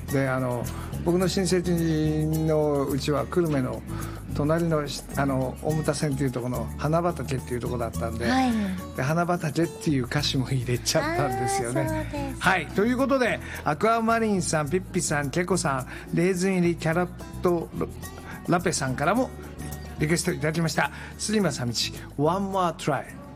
で僕の親戚のうちは久留米の隣の大牟田線っていうところの花畑っていうところだったんで、 はい、 で花畑っていう歌詞も入れちゃったんですよね。はい、ということでアクアマリンさん、ピッピさん、ケコさん、レーズン入りキャラットラペさんからもリクエストいただきました。スリマさん道 One More Try。